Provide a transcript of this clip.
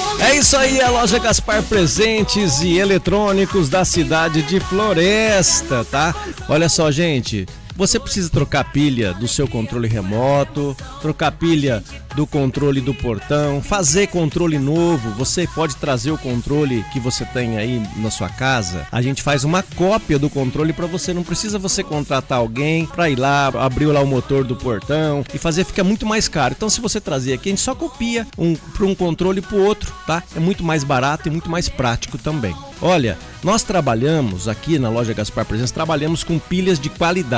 É isso aí, a loja Gaspar Presentes e Eletrônicos da cidade de Floresta, tá? Olha só, gente, você precisa trocar pilha do seu controle remoto, trocar pilha do controle do portão, fazer controle novo. Você pode trazer o controle que você tem aí na sua casa. A gente faz uma cópia do controle para você. Não precisa você contratar alguém para ir lá, abrir lá o motor do portão e fazer, fica muito mais caro. Então, se você trazer aqui, a gente só copia para um controle para o outro, tá? É muito mais barato e muito mais prático também. Olha, nós trabalhamos aqui na loja Gaspar Presentes, trabalhamos com pilhas de qualidade.